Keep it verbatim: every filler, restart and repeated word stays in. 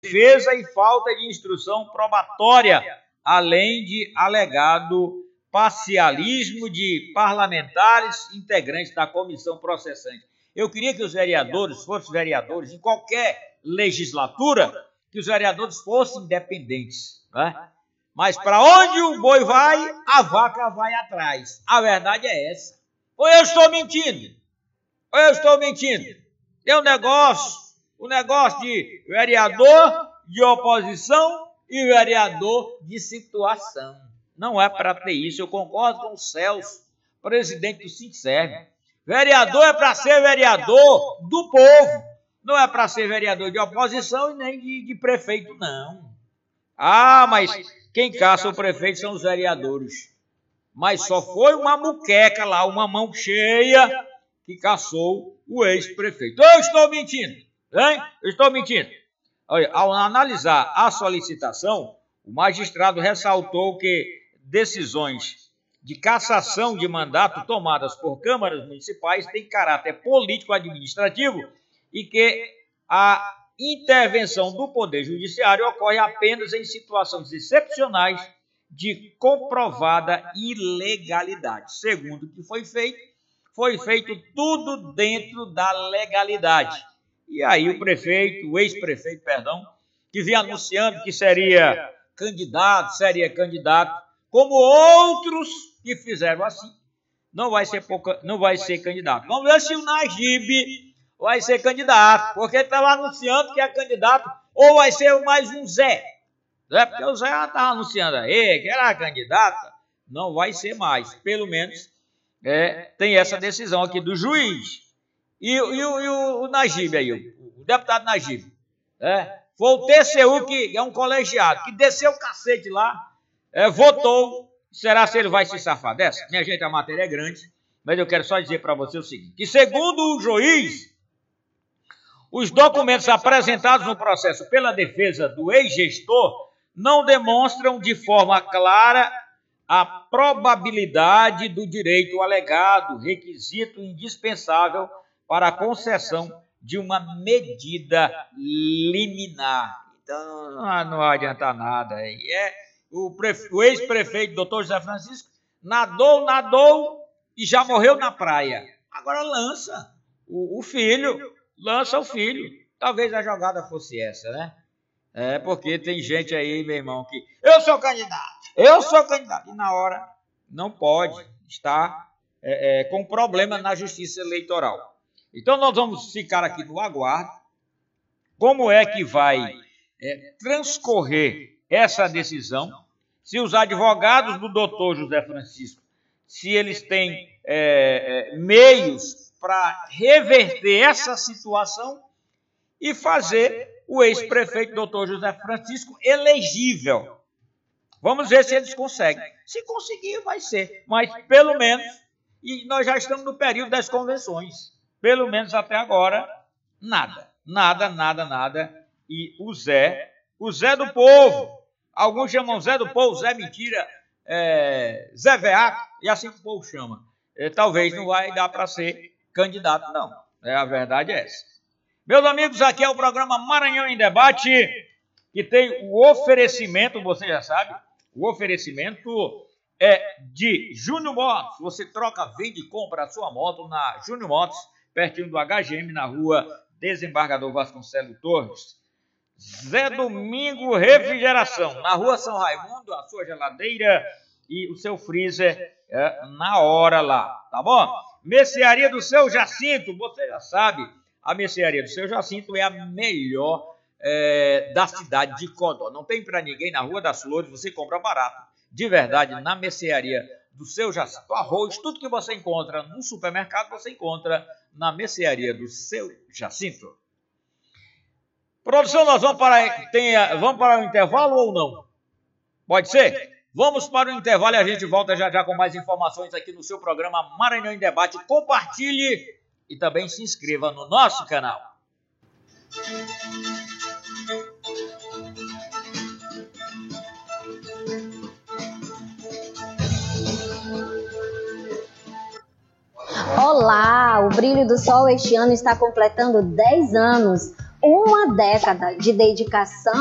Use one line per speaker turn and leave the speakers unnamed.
defesa e falta de instrução probatória, além de alegado parcialismo de parlamentares integrantes da comissão processante. Eu queria que os vereadores, fossem vereadores, em qualquer legislatura, que os vereadores fossem independentes, né? Mas para onde o boi vai, a vaca vai atrás. A verdade é essa. Ou eu estou mentindo? Ou eu estou mentindo? Tem um negócio, o um negócio de vereador de oposição e vereador de situação. Não é para ter isso. Eu concordo com o Celso, presidente do Sinserve. Vereador é para ser vereador do povo. Não é para ser vereador de oposição e nem de, de prefeito, não. Ah, mas quem caça o prefeito são os vereadores. Mas só foi uma muqueca lá, uma mão cheia, que caçou o ex-prefeito. Eu estou mentindo, hein? Eu estou mentindo. Olha, ao analisar a solicitação, o magistrado ressaltou que decisões de cassação de mandato tomadas por câmaras municipais têm caráter político-administrativo e que a intervenção do Poder Judiciário ocorre apenas em situações excepcionais de comprovada ilegalidade. Segundo o que foi feito, foi feito tudo dentro da legalidade. E aí o prefeito, o ex-prefeito, perdão, que vinha anunciando que seria candidato, seria candidato, como outros que fizeram assim, não vai ser, pouca, não vai ser candidato. Vamos ver se o Najib vai ser candidato, porque ele estava anunciando que é candidato, ou vai ser mais um Zé. Né? Porque o Zé estava anunciando aí que era candidata, não vai ser mais. Pelo menos é, tem essa decisão aqui do juiz. E, e, e o, o Najib aí, o, o deputado Najib, é, foi o T C U, que é um colegiado, que desceu o cacete lá, é, votou. Será se ele vai se safar dessa? Minha gente, a matéria é grande, mas eu quero só dizer para você o seguinte, que segundo o juiz, os documentos apresentados no processo pela defesa do ex-gestor não demonstram de forma clara a probabilidade do direito alegado, requisito indispensável para a concessão de uma medida liminar. Então, não, não adianta nada. É, o, o ex-prefeito, doutor José Francisco, nadou, nadou e já morreu na praia. Agora lança o, o filho, lança o filho. Talvez a jogada fosse essa, né? É, porque tem gente aí, meu irmão, que eu sou candidato, eu sou candidato. E na hora não pode estar é, é, com problema na justiça eleitoral. Então nós vamos ficar aqui no aguardo. Como é que vai é, transcorrer essa decisão? Se os advogados do doutor José Francisco, se eles têm é, é, meios para reverter essa situação e fazer o ex-prefeito doutor José Francisco elegível. Vamos ver se eles conseguem. Se conseguir, vai ser. Mas, pelo menos, e nós já estamos no período das convenções. Pelo menos até agora, nada. Nada, nada, nada. E o Zé, o Zé do povo, alguns chamam Zé do povo, Zé mentira, é, Zé veaco, e assim o povo chama. É, talvez não vai dar para ser candidato, não. É, a verdade é essa. Meus amigos, aqui é o programa Maranhão em Debate, que tem o oferecimento, você já sabe, o oferecimento é de Júnior Motos. Você troca, vende e compra a sua moto na Júnior Motos, pertinho do H G M, na rua Desembargador Vasconcelos Torres. Zé Domingo Refrigeração, na rua São Raimundo, a sua geladeira e o seu freezer é, na hora lá, tá bom? Mercearia do Seu Jacinto, você já sabe, a mercearia do Seu Jacinto é a melhor é, da cidade de Codó. Não tem para ninguém, na Rua das Flores, você compra barato, de verdade, na mercearia do Seu Jacinto. Arroz, tudo que você encontra no supermercado, você encontra na mercearia do Seu Jacinto. Produção, nós vamos para, tem, vamos para o intervalo ou não? Pode ser? Vamos para o intervalo e a gente volta já já com mais informações aqui no seu programa Maranhão em Debate. Compartilhe e também se inscreva no nosso canal.
Olá, o Brilho do Sol este ano está completando dez anos. uma década de dedicação